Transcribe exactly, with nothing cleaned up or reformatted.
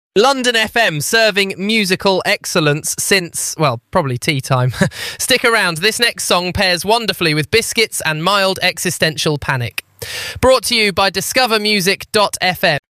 London F M, serving musical excellence since, well, probably tea time. Stick around, this next song pairs wonderfully with biscuits and mild existential panic. Brought to you by discover music dot f m.